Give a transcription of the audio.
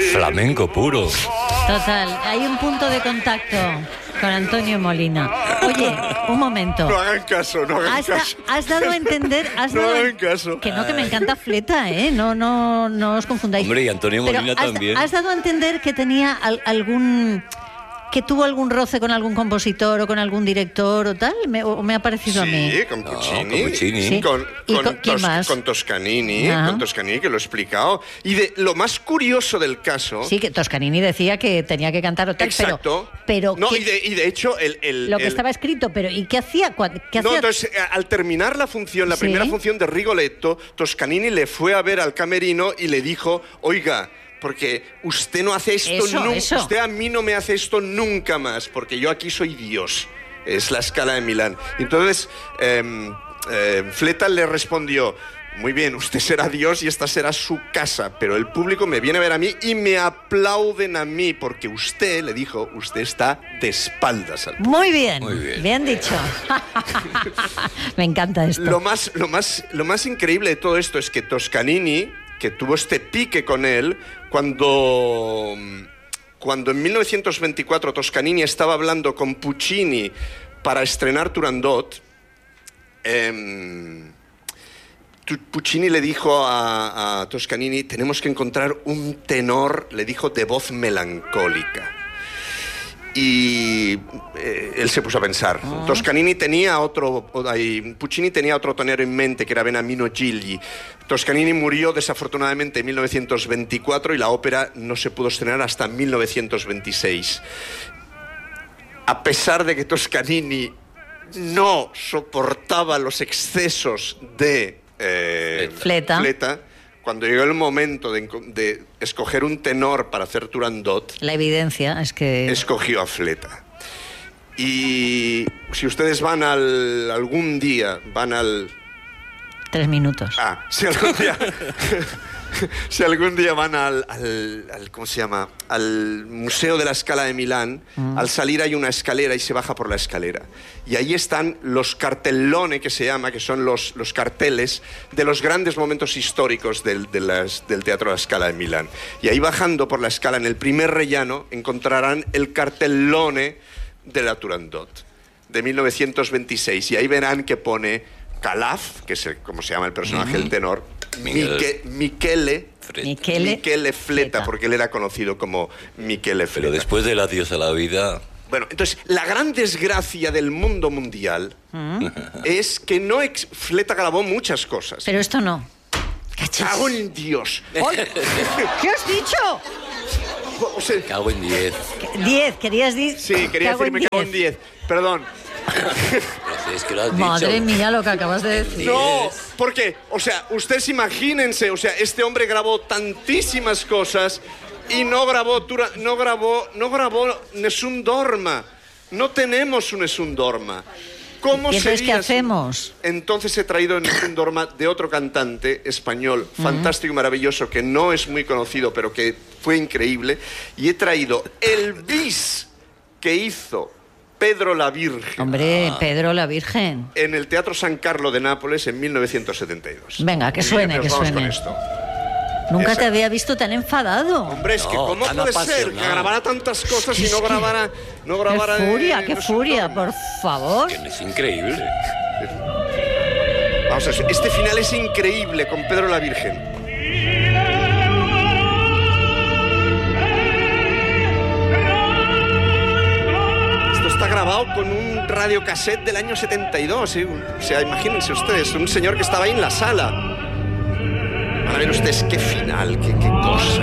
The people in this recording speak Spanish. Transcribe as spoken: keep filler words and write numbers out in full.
Flamenco puro. Total, hay un punto de contacto con Antonio Molina. Oye, un momento. No hagan caso, no hagan Has, da- caso. has dado a entender... Has No dado a- hagan caso. Que no, que me encanta Fleta, ¿eh? No, no, no os confundáis. Hombre, y Antonio Pero Molina has, también. has dado a entender que tenía al- algún... que tuvo algún roce con algún compositor o con algún director o tal, me, o me ha parecido a mí. Sí, con No, Puccini. con Puccini. Sí. Con, ¿Y con con quién Tos- más? con Toscanini, Ajá. con Toscanini, que lo he explicado. Y de lo más curioso del caso... Sí, que Toscanini decía que tenía que cantar o tal, Exacto. pero... pero no, ¿qué- y de, y de hecho, el... el- lo que el- estaba escrito, pero ¿y qué hacía? Cua- ¿Qué No, hacía? entonces, a- al terminar la función, la Sí. primera función de Rigoletto, Toscanini le fue a ver al camerino y le dijo, oiga, porque usted no hace esto Eso, nunca, eso. usted a mí no me hace esto nunca más, porque yo aquí soy Dios. Es la Scala de Milán. Entonces, eh, eh, Fleta le respondió, muy bien, usted será Dios y esta será su casa, pero el público me viene a ver a mí y me aplauden a mí, porque usted, le dijo, usted está de espaldas al público. Muy bien, Muy bien. dicho. Me encanta esto. Lo más, lo, más, lo más increíble de todo esto es que Toscanini, que tuvo este pique con él, cuando, cuando en mil novecientos veinticuatro Toscanini estaba hablando con Puccini para estrenar Turandot, eh, Puccini le dijo a, a Toscanini, tenemos que encontrar un tenor, le dijo, de voz melancólica. Y eh, él se puso a pensar. Ah. Toscanini tenía otro, o- ay, Puccini tenía otro tenor en mente, que era Beniamino Gigli. Toscanini murió desafortunadamente en mil novecientos veinticuatro y la ópera no se pudo estrenar hasta mil novecientos veintiséis. A pesar de que Toscanini no soportaba los excesos de eh, Fleta. Fleta, cuando llegó el momento de, enco- de escoger un tenor para hacer Turandot, La evidencia es que... escogió a Fleta. Y si ustedes van al algún día, van al... Tres minutos. Ah, si algún día, si algún día van al, al, al- ¿cómo se llama? Al Museo de la Scala de Milán, al salir hay una escalera y se baja por la escalera. Y ahí están los cartellone, que se llama, que son los, los carteles de los grandes momentos históricos del, de las- del Teatro de la Scala de Milán. Y ahí bajando por la escala, en el primer rellano, encontrarán el cartellone de la Turandot, de mil novecientos veintiséis. Y ahí verán que pone Calaf, que es el- como se llama el personaje, el tenor, Miguel. Miche- Michele, Fleta. Michele, Michele Fleta, Fleta. porque él era conocido como Michele Pero Fleta. después del adiós a la vida... Bueno, entonces, la gran desgracia del mundo mundial es que no... ex- Fleta grabó muchas cosas. Pero esto no. Cachis. ¡Cago en Dios! ¡Ay! ¿Qué has dicho? O sea, Cago en diez. Diez, querías decir... sí, quería decir me cago en diez. Perdón. Pero es que lo has Madre dicho. mía, lo que acabas de decir. No, porque, o sea, ustedes imagínense, o sea, este hombre grabó tantísimas cosas y no grabó, Tura- no grabó, no grabó Nessun Dorma. No tenemos un Nessun Dorma. ¿Cómo ¿Y entonces sería qué si- hacemos? Entonces he traído el Nessun Dorma de otro cantante español, fantástico y maravilloso, que no es muy conocido, pero que fue increíble. Y he traído el bis que hizo Pedro la Virgen Hombre, Pedro la Virgen. en el Teatro San Carlo de Nápoles en mil novecientos setenta y dos. Venga, que Muy suene, bien, que pues vamos suene. con esto. Nunca Esa- te había visto tan enfadado. Hombre, es que No, ¿cómo tan puede ser que apasionado. grabara tantas cosas y Es no que- grabara... No Qué grabara de- furia, qué no sé, furia, no. por favor. Que es increíble. Vamos a ver, este final es increíble con Pedro la Virgen. Esto está grabado con un radiocassette del año setenta y dos, ¿eh? O sea, imagínense ustedes, un señor que estaba ahí en la sala. Van a ver ustedes qué final, qué, qué cosa.